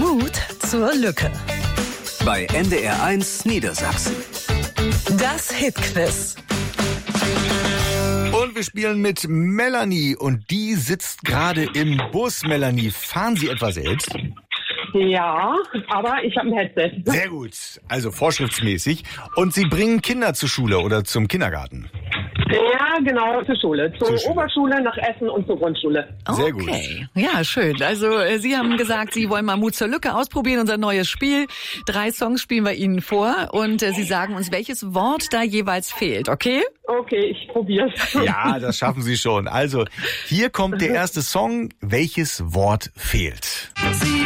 Mut zur Lücke. Bei NDR1 Niedersachsen. Das Hitquiz. Und wir spielen mit Melanie und die sitzt gerade im Bus. Melanie, fahren Sie etwa selbst? Ja, aber ich habe ein Headset. Sehr gut, also vorschriftsmäßig. Und Sie bringen Kinder zur Schule oder zum Kindergarten? Ja, genau, zur Schule. Zur Schule. Oberschule, nach Essen und zur Grundschule. Sehr gut. Okay, ja, schön. Also Sie haben gesagt, Sie wollen mal Mut zur Lücke ausprobieren, unser neues Spiel. 3 Songs spielen wir Ihnen vor und Sie sagen uns, welches Wort da jeweils fehlt, okay? Okay, ich probier's. Ja, das schaffen Sie schon. Also, hier kommt der erste Song. Welches Wort fehlt? Sie